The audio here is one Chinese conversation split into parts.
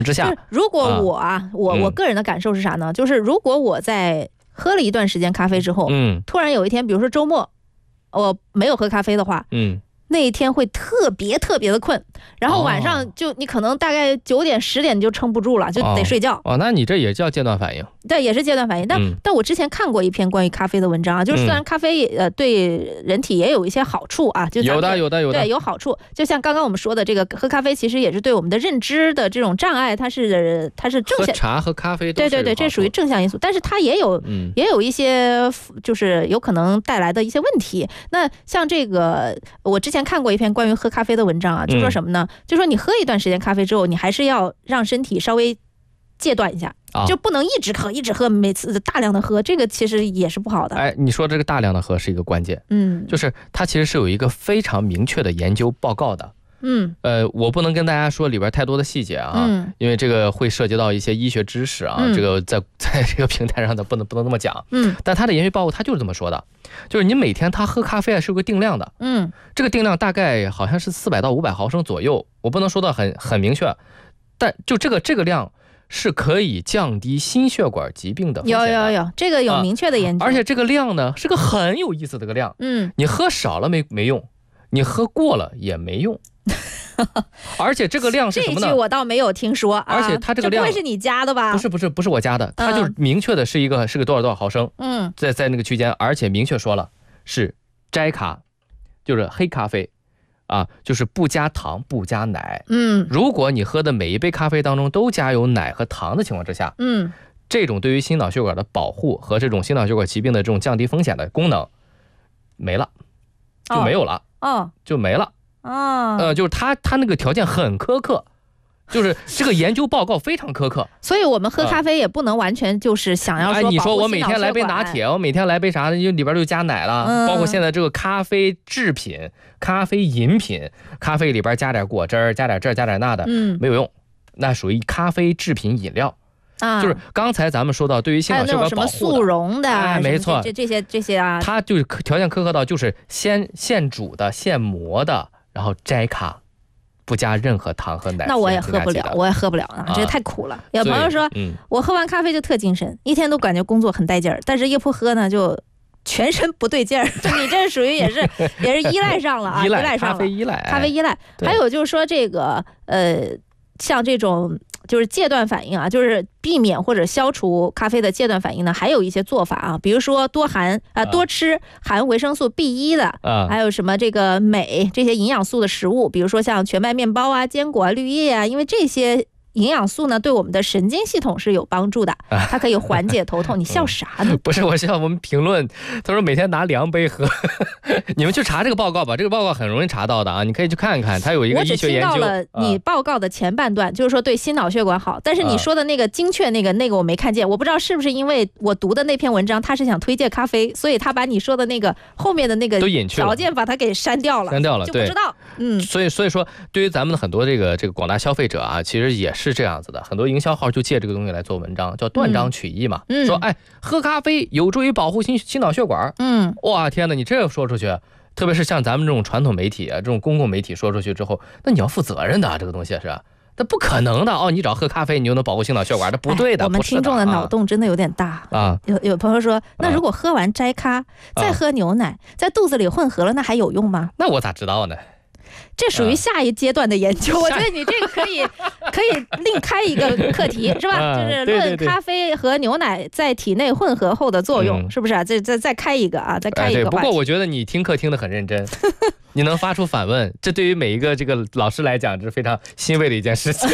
之下， 如果我个人的感受是啥呢？就是如果我在喝了一段时间咖啡之后，突然有一天，比如说周末，我没有喝咖啡的话，那一天会特别的困，然后晚上就你可能大概9点10点你就撑不住了，就得睡觉。 那你这也叫戒断反应？ 对，也是戒断反应。但我之前看过一篇关于咖啡的文章啊，就是虽然咖啡对人体也有一些好处啊，就有的， 对，有好处。就像刚刚我们说的，这个喝咖啡其实也是对我们的认知的这种障碍，它是正向。 喝茶和咖啡都是对，这属于正向因素，但是它也有一些就是有可能带来的一些问题。那像这个，我之前看过一篇关于喝咖啡的文章啊，就说什么呢？就说你喝一段时间咖啡之后，你还是要让身体稍微戒断一下，就不能一直喝，每次大量的喝，这个其实也是不好的。 哎，你说这个大量的喝是一个关键，就是它其实是有一个非常明确的研究报告的。我不能跟大家说里边太多的细节啊，因为这个会涉及到一些医学知识啊，这个在这个平台上的不能这么讲。但他的研究报告他就是这么说的，就是你每天他喝咖啡是有个定量的，这个定量大概好像是400到500毫升左右，我不能说的很明确，但就这个量是可以降低心血管疾病的风险的。 有，这个有明确的研究。 而且这个量呢是个很有意思的个量，你喝少了没用，你喝过了也没用。而且这个量是什么呢？ 这句我倒没有听说啊。 而且它这个量不会是你加的吧？ 不是我加的，它就是明确的是个多少毫升，在那个区间，而且明确说了是摘咖，就是黑咖啡啊，就是不加糖不加奶。如果你喝的每一杯咖啡当中都加有奶和糖的情况之下，这种对于心脑血管的保护和这种心脑血管疾病的这种降低风险的功能没了，就没有了，就没了。就是他那个条件很苛刻，就是这个研究报告非常苛刻， 所以我们喝咖啡也不能完全就是想要说， 你说我每天来杯拿铁，我每天来杯啥的，就里边就加奶了，包括现在这个咖啡制品、咖啡饮品，咖啡里边加点果汁，加点这加点那的，没有用，那属于咖啡制品饮料。就是刚才咱们说到对于心脑血管保护的， 还有那种什么速溶的， 没错， 这些啊， 它就是条件苛刻到就是现煮的、现磨的。然后摘咖，不加任何糖和奶。 那我也喝不了啊，这太苦了。有朋友说，我喝完咖啡就特精神，一天都感觉工作很带劲儿，但是一不喝呢就全身不对劲儿。你这属于也是依赖上了啊， 咖啡依赖。 还有就是说这个像这种就是戒断反应啊，就是避免或者消除咖啡的戒断反应呢，还有一些做法啊，比如说多吃含维生素 B1 的，还有什么这个镁这些营养素的食物，比如说像全麦面包啊、坚果啊、绿叶啊，因为这些营养素呢对我们的神经系统是有帮助的，它可以缓解头痛。你笑啥呢？ 不是，我笑我们评论，他说每天拿2杯喝。你们去查这个报告吧，这个报告很容易查到的啊，你可以去看看，它有一个医学研究。 我只听到了你报告的前半段，就是说对心脑血管好，但是你说的那个精确那个我没看见，我不知道是不是因为我读的那篇文章他是想推荐咖啡，所以他把你说的那个后面的那个条件把它给删掉了，就不知道。 所以说对于咱们的很多这个广大消费者啊，其实也是这样子的，很多营销号就借这个东西来做文章，叫断章取义嘛，说喝咖啡有助于保护心脑血管。哇天哪，你这说出去，特别是像咱们这种传统媒体啊，这种公共媒体说出去之后，那你要负责任的，这个东西是那不可能的你只要喝咖啡你就能保护心脑血管，这不对的。 我们听众的脑洞真的有点大啊。有朋友说，那如果喝完摘咖再喝牛奶，在肚子里混合了，那还有用吗？ 那我咋知道呢？ 这属于下一阶段的研究，我觉得你这个可以另开一个课题，是吧？就是论咖啡和牛奶在体内混合后的作用，是不是啊？再开一个啊，再开一个。 不过我觉得你听课听得很认真，你能发出反问，这对于每一个这个老师来讲，这是非常欣慰的一件事情。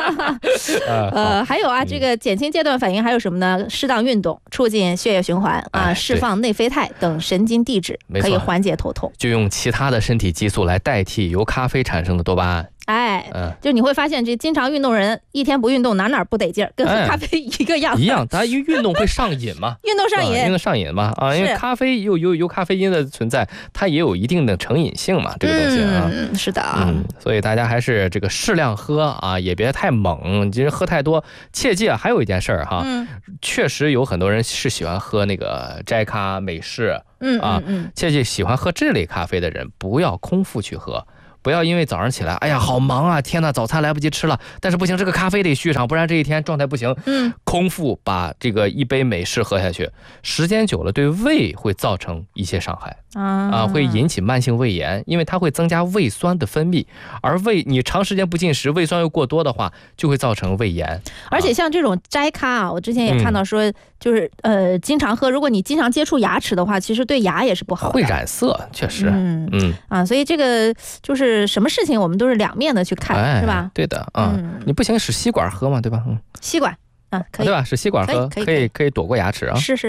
还有啊，这个减轻戒断反应还有什么呢？适当运动，促进血液循环啊，释放内啡肽等神经递质，可以缓解头痛。 就用其他的身体激素来代替由咖啡产生的多巴胺。 就你会发现，这经常运动人一天不运动，哪不得劲儿，跟喝咖啡一个样。 一样，它运动会上瘾嘛？ 运动上瘾嘛？因为咖啡有咖啡因的存在，它也有一定的成瘾性嘛，这个东西啊。 是的所以大家还是这个适量喝啊，也别太猛，其实喝太多，切记还有一件事儿哈，确实有很多人是喜欢喝那个摘咖美式，切记喜欢喝这类咖啡的人不要空腹去喝。 不要因为早上起来，哎呀好忙啊，天哪，早餐来不及吃了，但是不行，这个咖啡得续上，不然这一天状态不行。空腹把这个一杯美式喝下去，时间久了对胃会造成一些伤害会引起慢性胃炎，因为它会增加胃酸的分泌，而你长时间不进食，胃酸又过多的话，就会造成胃炎。 而且像这种斋咖啊，我之前也看到说，就是经常喝，如果你经常接触牙齿的话，其实对牙也是不好的， 会染色，确实。 所以这个就是什么事情我们都是两面的去看，是吧？ 对的你不行使吸管喝嘛，对吧？ 吸管可以， 对吧？使吸管喝可以躲过牙齿啊。 是。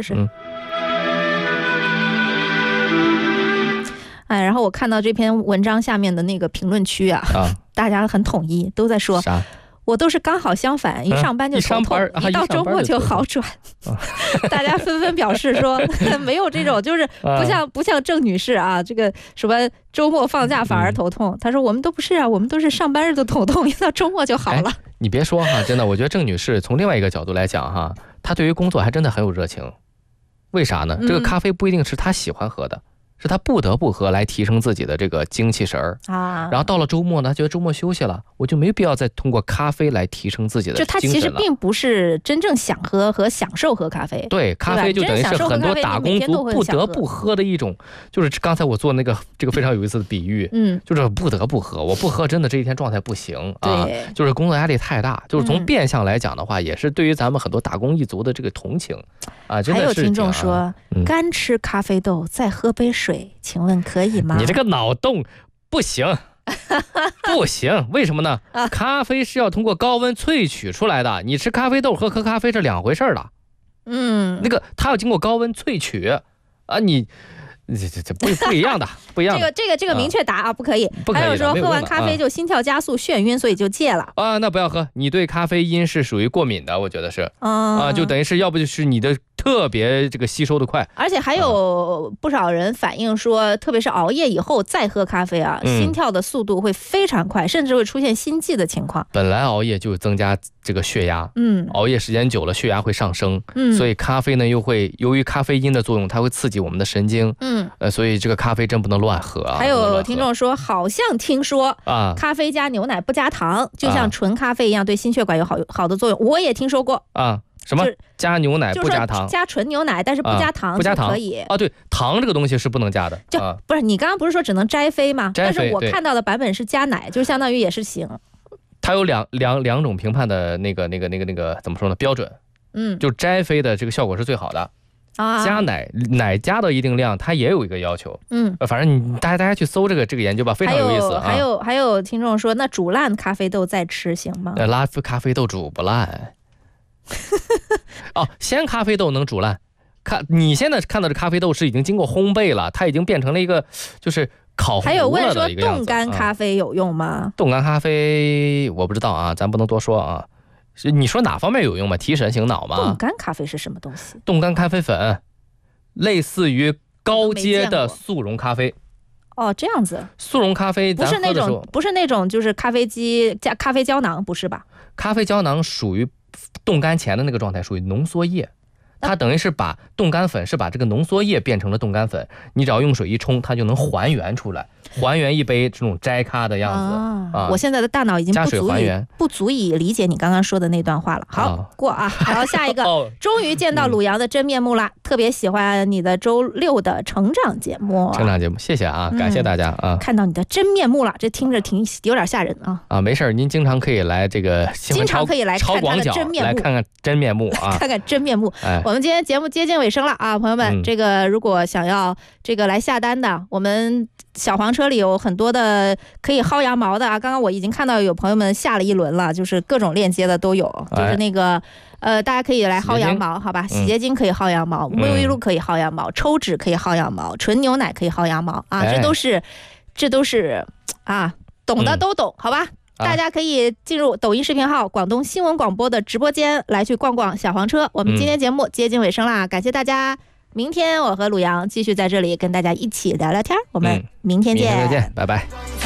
然后我看到这篇文章下面的那个评论区大家很统一，都在说啥？ 我都是刚好相反，一上班就头痛，一到周末就好转。大家纷纷表示说，没有这种，就是不像郑女士啊，这个什么周末放假反而头痛。她说我们都不是啊，我们都是上班日都头痛，一到周末就好了。 你别说真的，我觉得郑女士从另外一个角度来讲她对于工作还真的很有热情。为啥呢？这个咖啡不一定是她喜欢喝的。是他不得不喝来提升自己的这个精气神儿然后到了周末呢，觉得周末休息了，我就没必要再通过咖啡来提升自己的精神了。 就他其实并不是真正想喝和享受喝咖啡。 对，咖啡就等于是很多打工族不得不喝的一种，就是刚才我做这个非常有意思的比喻，就是不得不喝，我不喝真的这一天状态不行就是工作压力太大，就是从变相来讲的话，也是对于咱们很多打工一族的这个同情真的是。 还有听众说，干吃咖啡豆再喝杯水，请问可以吗？ 你这个脑洞不行不行，为什么呢？咖啡是要通过高温萃取出来的，你吃咖啡豆喝咖啡是两回事了。那个它要经过高温萃取你这不一样的，不一样的。 这个明确答不可以。还有说喝完咖啡就心跳加速、眩晕，所以就戒了那不要喝，你对咖啡因是属于过敏的，我觉得是就等于是要不就是你的特别这个吸收的快。 而且还有不少人反映说，特别是熬夜以后再喝咖啡心跳的速度会非常快，甚至会出现心悸的情况。 本来熬夜就增加这个血压，熬夜时间久了血压会上升，所以咖啡呢又会由于咖啡因的作用，它会刺激我们的神经，所以这个咖啡真不能乱喝还有听众说，好像听说咖啡加牛奶不加糖，就像纯咖啡一样，对心血管有好的作用。我也听说过什么加牛奶不加糖？ 加纯牛奶，但是不加糖， 不加糖可以对，糖这个东西是不能加的。 不是你刚刚不是说只能摘啡吗？但是我看到的版本是加奶，就相当于也是行。 它有两种评判的那个怎么说呢？标准。就摘啡的这个效果是最好的。加奶加到一定量，它也有一个要求。反正大家去搜这个研究吧，非常有意思。 还有听众说，那煮烂咖啡豆再吃行吗？ 拉咖啡豆煮不烂。鲜咖啡豆能煮烂。你现在看到的咖啡豆是已经经过烘焙了，它已经变成了一个就是烤糊了的一个样子。还有问说冻干咖啡有用吗？ 冻干咖啡我不知道咱不能多说你说哪方面有用吗？提神醒脑吗？ 冻干咖啡是什么东西？ 冻干咖啡粉，类似于高阶的速溶咖啡。 这样子。 速溶咖啡不是那种就是咖啡机加咖啡胶囊，不是吧？ 咖啡胶囊属于冻干前的那个状态，属于浓缩液。它等于是把冻干粉是把这个浓缩液变成了冻干粉，你只要用水一冲，它就能还原出来，还原一杯这种摘咖的样子我现在的大脑已经不足以理解你刚刚说的那段话了。好，过好，下一个终于见到鲁阳的真面目啦，特别喜欢你的周六的成长节目。 谢谢感谢大家看到你的真面目了，这听着有点吓人没事，您经常可以来这个经常可以来看他的真面目， 来看看真面目看看真面目。我们今天节目接近尾声了朋友们，这个如果想要这个来下单的，我们小黄车里有很多的可以薅羊毛的刚刚我已经看到有朋友们下了一轮了，就是各种链接的都有，就是那个大家可以来薅羊毛，好吧？洗洁精可以薅羊毛，沐浴露可以薅羊毛，抽纸可以薅羊毛，纯牛奶可以薅羊毛这都是懂的都懂，好吧？大家可以进入抖音视频号广东新闻广播的直播间来去逛逛小黄车。我们今天节目接近尾声啦，感谢大家。明天我和鲁阳继续在这里跟大家一起聊聊天，我们明天见， 拜拜。